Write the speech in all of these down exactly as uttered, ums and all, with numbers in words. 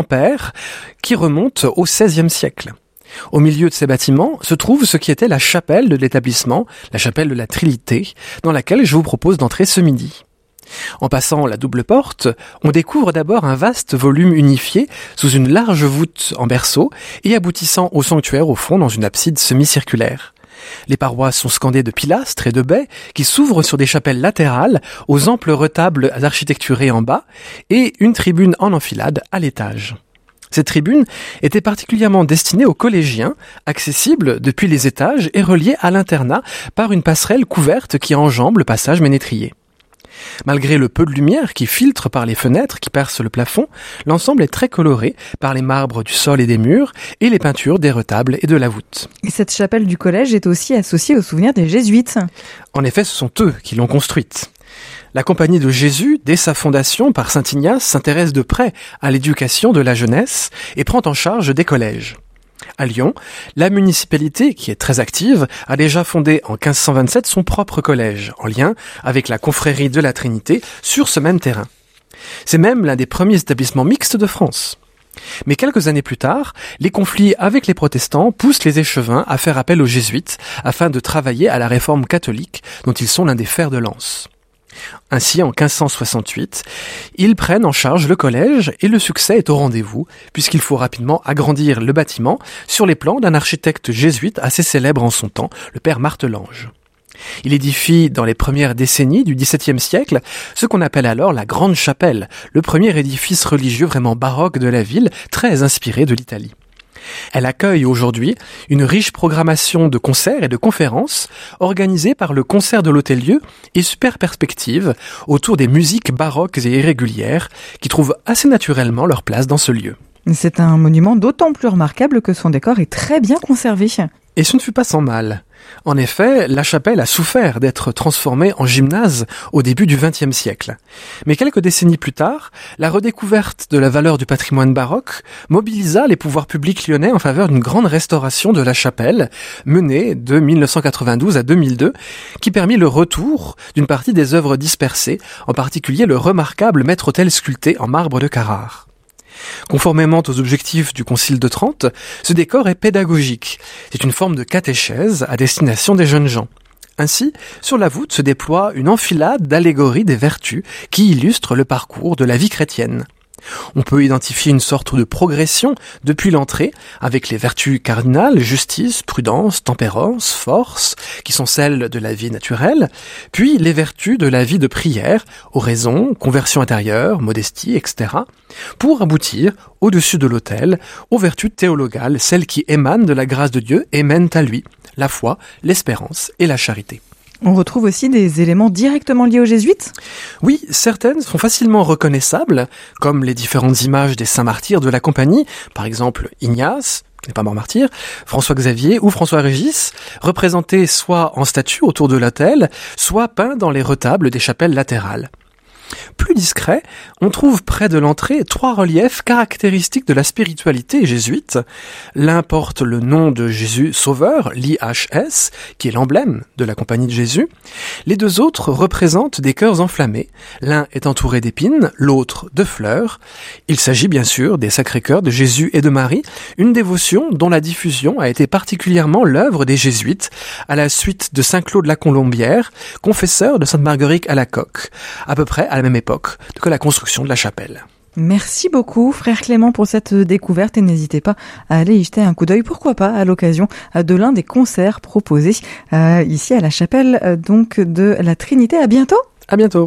Ampère qui remonte au seizième siècle. Au milieu de ces bâtiments se trouve ce qui était la chapelle de l'établissement, la chapelle de la Trinité, dans laquelle je vous propose d'entrer ce midi. En passant la double porte, on découvre d'abord un vaste volume unifié sous une large voûte en berceau et aboutissant au sanctuaire au fond dans une abside semi-circulaire. Les parois sont scandées de pilastres et de baies qui s'ouvrent sur des chapelles latérales aux amples retables architecturés en bas et une tribune en enfilade à l'étage. Cette tribune était particulièrement destinée aux collégiens, accessible depuis les étages et reliée à l'internat par une passerelle couverte qui enjambe le passage ménétrier. Malgré le peu de lumière qui filtre par les fenêtres qui percent le plafond, l'ensemble est très coloré par les marbres du sol et des murs et les peintures des retables et de la voûte. Et cette chapelle du collège est aussi associée au souvenir des jésuites. En effet, ce sont eux qui l'ont construite. La Compagnie de Jésus, dès sa fondation par saint Ignace, s'intéresse de près à l'éducation de la jeunesse et prend en charge des collèges. À Lyon, la municipalité, qui est très active, a déjà fondé en quinze cent vingt-sept son propre collège, en lien avec la confrérie de la Trinité, sur ce même terrain. C'est même l'un des premiers établissements mixtes de France. Mais quelques années plus tard, les conflits avec les protestants poussent les échevins à faire appel aux jésuites afin de travailler à la réforme catholique, dont ils sont l'un des fers de lance. Ainsi, en quinze cent soixante-huit, ils prennent en charge le collège et le succès est au rendez-vous, puisqu'il faut rapidement agrandir le bâtiment sur les plans d'un architecte jésuite assez célèbre en son temps, le père Martelange. Il édifie dans les premières décennies du dix-septième siècle ce qu'on appelle alors la Grande Chapelle, le premier édifice religieux vraiment baroque de la ville, très inspiré de l'Italie. Elle accueille aujourd'hui une riche programmation de concerts et de conférences organisées par le Concert de l'Hôtel-Dieu et Super Perspective autour des musiques baroques et irrégulières qui trouvent assez naturellement leur place dans ce lieu. C'est un monument d'autant plus remarquable que son décor est très bien conservé. Et ce ne fut pas sans mal. En effet, la chapelle a souffert d'être transformée en gymnase au début du vingtième siècle. Mais quelques décennies plus tard, la redécouverte de la valeur du patrimoine baroque mobilisa les pouvoirs publics lyonnais en faveur d'une grande restauration de la chapelle, menée de mille neuf cent quatre-vingt-douze à deux mille deux, qui permit le retour d'une partie des œuvres dispersées, en particulier le remarquable maître-autel sculpté en marbre de Carrare. Conformément aux objectifs du Concile de Trente, ce décor est pédagogique. C'est une forme de catéchèse à destination des jeunes gens. Ainsi, sur la voûte se déploie une enfilade d'allégories des vertus qui illustrent le parcours de la vie chrétienne. On peut identifier une sorte de progression depuis l'entrée avec les vertus cardinales, justice, prudence, tempérance, force, qui sont celles de la vie naturelle, puis les vertus de la vie de prière, oraison, conversion intérieure, modestie, et cetera, pour aboutir, au-dessus de l'autel, aux vertus théologales, celles qui émanent de la grâce de Dieu et mènent à lui, la foi, l'espérance et la charité. On retrouve aussi des éléments directement liés aux jésuites ? Oui, certaines sont facilement reconnaissables, comme les différentes images des saints martyrs de la compagnie, par exemple Ignace, qui n'est pas mort martyr, François-Xavier ou François-Régis, représentés soit en statue autour de l'autel, soit peints dans les retables des chapelles latérales. Plus discret, on trouve près de l'entrée trois reliefs caractéristiques de la spiritualité jésuite. L'un porte le nom de Jésus Sauveur, l'I H S, qui est l'emblème de la Compagnie de Jésus. Les deux autres représentent des cœurs enflammés. L'un est entouré d'épines, l'autre de fleurs. Il s'agit bien sûr des Sacrés-Cœurs de Jésus et de Marie, une dévotion dont la diffusion a été particulièrement l'œuvre des jésuites, à la suite de saint Claude la Colombière, confesseur de sainte Marguerite à la Coque, à peu près à la même époque que la construction de la chapelle. Merci beaucoup, frère Clément, pour cette découverte et n'hésitez pas à aller y jeter un coup d'œil, pourquoi pas, à l'occasion de l'un des concerts proposés euh, ici à la chapelle euh, donc de la Trinité. À bientôt. À bientôt.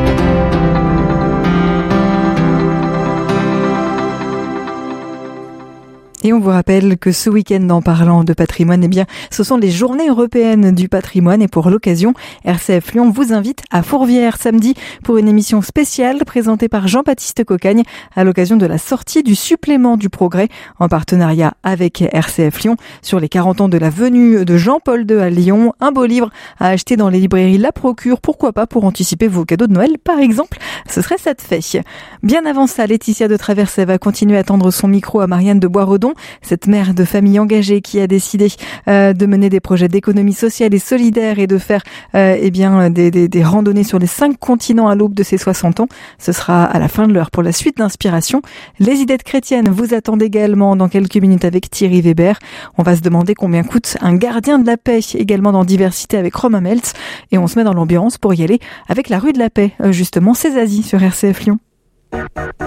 Et on vous rappelle que ce week-end, en parlant de patrimoine, eh bien, ce sont les journées européennes du patrimoine. Et pour l'occasion, R C F Lyon vous invite à Fourvière samedi pour une émission spéciale présentée par Jean-Baptiste Cocagne à l'occasion de la sortie du supplément du Progrès en partenariat avec R C F Lyon sur les quarante ans de la venue de Jean-Paul deux à Lyon. Un beau livre à acheter dans les librairies La Procure. Pourquoi pas pour anticiper vos cadeaux de Noël, par exemple. Ce serait ça de fait. Bien avant ça, Laetitia de Traversée va continuer à tendre son micro à Marianne de Boisredon Lison, cette mère de famille engagée qui a décidé euh, de mener des projets d'économie sociale et solidaire et de faire euh, eh bien des, des, des randonnées sur les cinq continents à l'aube de ses soixante ans. Ce sera à la fin de l'heure pour la suite d'Inspiration. Les idées de chrétiennes vous attendent également dans quelques minutes avec Thierry Weber. On va se demander combien coûte un gardien de la paix, également dans Diversité avec Romain Meltz. Et on se met dans l'ambiance pour y aller avec la rue de la paix, justement, c'est Zazie sur R C F Lyon.